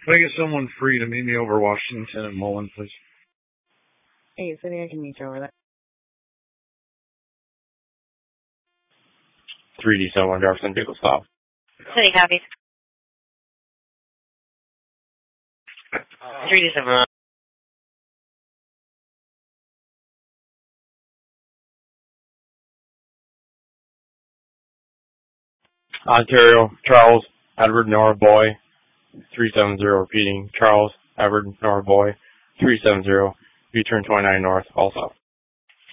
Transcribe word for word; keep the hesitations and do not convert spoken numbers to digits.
Can I get someone free to meet me over Washington and Mullen, please? Hey, City, I can meet you over there. three D seven one Jefferson, vehicle stop. City copies. three D seven one. Ontario, Charles, Edward, Nora, Boy, three seven zero, repeating, Charles, Edward, Nora, Boy, three seven zero, U-turn twenty-nine north, all south.